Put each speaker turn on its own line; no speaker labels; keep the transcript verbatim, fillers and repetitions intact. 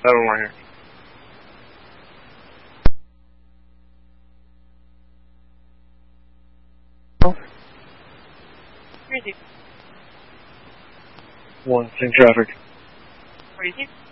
seven one here.
Where is he?
One, same traffic.
Where is he?